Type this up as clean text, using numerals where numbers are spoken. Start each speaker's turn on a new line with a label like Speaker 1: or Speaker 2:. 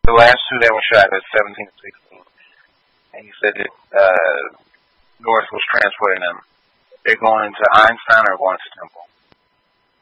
Speaker 1: The last two that were shot at 17 and 16. And he said that North was transporting them. They're going to Einstein or going to Temple.